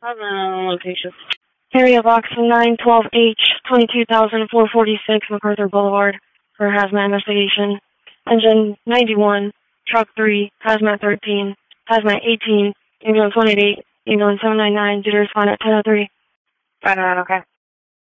Location. Area box 912H, 22,446 MacArthur Boulevard for hazmat investigation. Engine 91, truck 3, hazmat 13, hazmat 18, ambulance 188, ambulance 799, due to respond at 10:03. Right on, okay.